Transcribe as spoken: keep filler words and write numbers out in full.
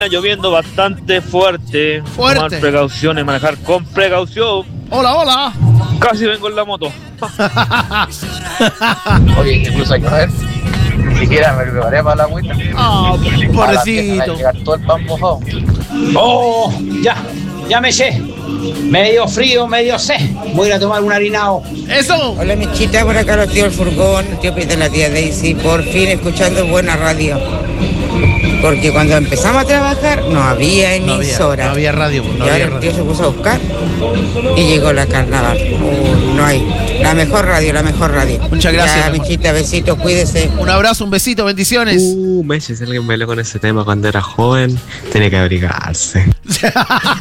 lloviendo bastante fuerte. Fuerte. Tomar precauciones, manejar con precaución. Hola, hola. Casi vengo en la moto. Oye, incluso hay que ver. Ni siquiera me preparé para la agüita. Ah, A pobrecito. la llegar todo el pan mojado. Oh, ya, ya me sé. Medio frío, medio sed. Voy a ir a tomar un harinado. Eso. Hola, Michita, por acá los tíos el furgón, el tío Pete, la tía Daisy, por fin escuchando buena radio. Porque cuando empezamos a trabajar no había No había, emisora. no había radio. No y había ahora el tío radio. se puso a buscar y llegó la carnaval. Oh, no hay. La mejor radio, la mejor radio. Muchas gracias, Ya, mi amor. Michita, besitos, cuídese. Un abrazo, un besito, bendiciones. Uh, Meche, si alguien bailó con ese tema cuando era joven, tiene que abrigarse.